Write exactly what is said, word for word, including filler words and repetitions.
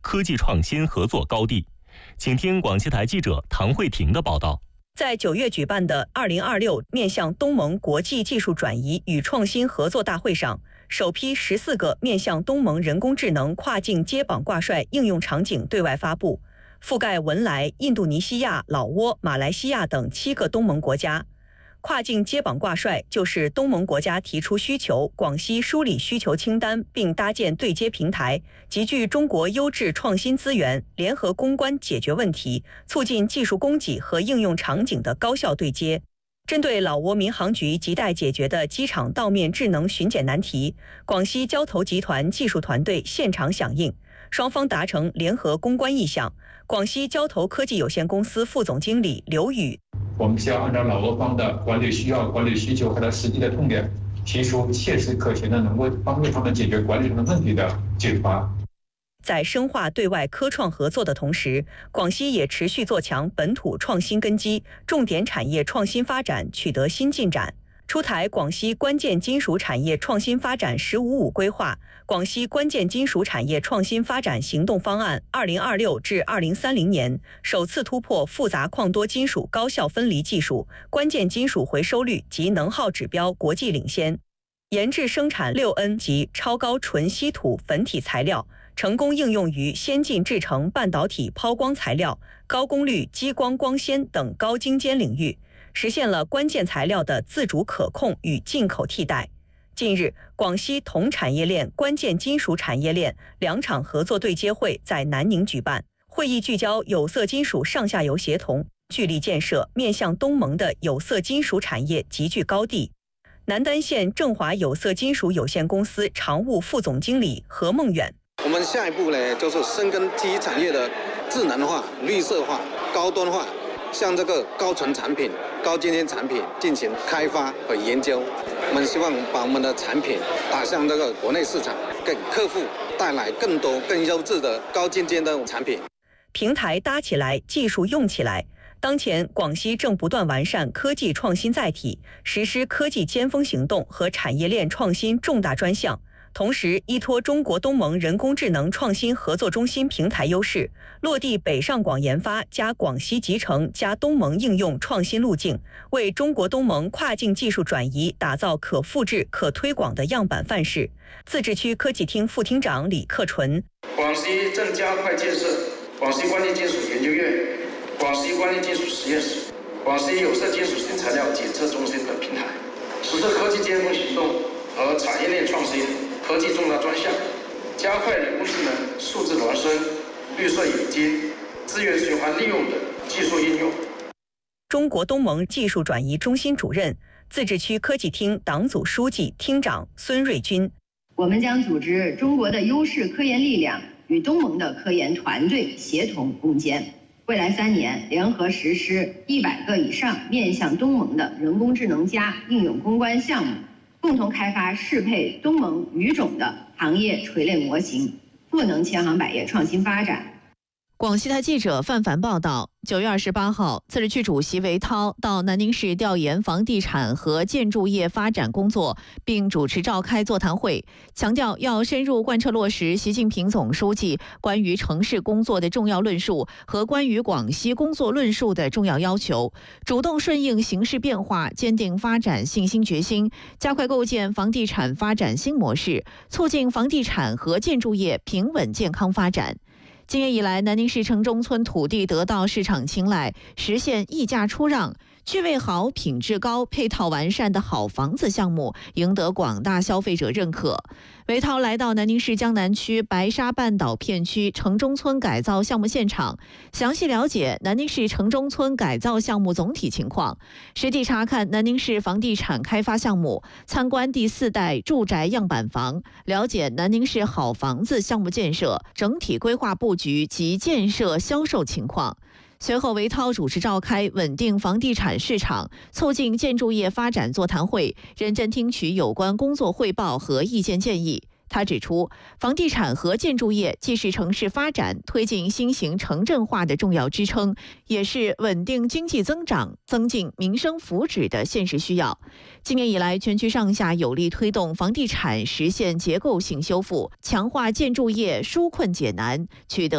科技创新合作高地。请听广西台记者唐慧婷的报道。 在九月举办的二零二六面向东盟国际技术转移与创新合作大会上，首批十四个面向东盟人工智能跨境接榜挂帅应用场景对外发布，覆盖文莱、印度尼西亚、老挝、马来西亚等七个东盟国家。跨境接榜挂帅就是东盟国家提出需求，广西梳理需求清单，并搭建对接平台，集聚中国优质创新资源，联合攻关解决问题，促进技术供给和应用场景的高效对接。针对老挝民航局亟待解决的机场道面智能巡检难题，广西交投集团技术团队现场响应，双方达成联合攻关意向。广西交投科技有限公司副总经理刘宇， 我们需要按照老挝方的管理需要、管理需求和它实际的痛点，提出切实可行的能够帮助他们解决管理上的问题的解决方案。 在深化对外科创合作的同时，广西也持续做强本土创新根基，重点产业创新发展取得新进展。出台广西关键金属产业创新发展“十五五”规划、广西关键金属产业创新发展行动方案（二零二六至二零三零年），首次突破复杂矿多金属高效分离技术、关键金属回收率及能耗指标国际领先，研制生产六 N 级超高纯稀土粉体材料，成功应用于先进制程半导体抛光材料、高功率激光光纤等高精尖领域，实现了关键材料的自主可控与进口替代。近日，广西铜产业链、关键金属产业链两场合作对接会在南宁举办，会议聚焦有色金属上下游协同，聚力建设面向东盟的有色金属产业集聚高地。南丹县正华有色金属有限公司常务副总经理何梦远， 我们下一步呢，就是深耕第一产业的智能化、绿色化、高端化，向这个高纯产品、高精尖产品进行开发和研究。我们希望把我们的产品打向这个国内市场，给客户带来更多更优质的高精尖的产品。 平台搭起来，技术用起来。当前，广西正不断完善科技创新载体，实施科技尖峰行动和产业链创新重大专项。同时，依托中国东盟人工智能创新合作中心平台优势，落地北上广研发加广西集成加东盟应用创新路径，为中国东盟跨境技术转移打造可复制、可推广的样板范式。自治区科技厅副厅长李克纯， 广西正加快建设广西关键金属研究院、广西关键金属实验室、广西有色金属原材料检测中心等平台，实施科技尖峰行动和产业链创新科技重大专项，加快人工智能、数字孪生、绿色引进、资源循环利用等技术应用。 中国东盟技术转移中心主任、自治区科技厅党组书记、厅长孙瑞军， 我们将组织中国的优势科研力量与东盟的科研团队协同共建，未来三年联合实施一百个以上面向东盟的人工智能加应用攻关项目，共同开发适配东盟语种的行业垂类模型，赋能千行百业创新发展。 广西台记者范凡报道，九月二十八号，自治区主席韦涛到南宁市调研房地产和建筑业发展工作，并主持召开座谈会，强调要深入贯彻落实习近平总书记关于城市工作的重要论述和关于广西工作论述的重要要求，主动顺应形势变化，坚定发展信心决心，加快构建房地产发展新模式，促进房地产和建筑业平稳健康发展。今年以来，南宁市城中村土地得到市场青睐，实现溢价出让，趣味好、品质高、配套完善的好房子项目赢得广大消费者认可。韦涛来到南宁市江南区白沙半岛片区城中村改造项目现场，详细了解南宁市城中村改造项目总体情况，实地查看南宁市房地产开发项目，参观第四代住宅样板房，了解南宁市好房子项目建设整体规划布局及建设销售情况。随后，韦涛主持召开稳定房地产市场、促进建筑业发展座谈会，认真听取有关工作汇报和意见建议。他指出，房地产和建筑业既是城市发展、推进新型城镇化的重要支撑，也是稳定经济增长、增进民生福祉的现实需要。今年以来，全区上下有力推动房地产实现结构性修复，强化建筑业纾困解难，取得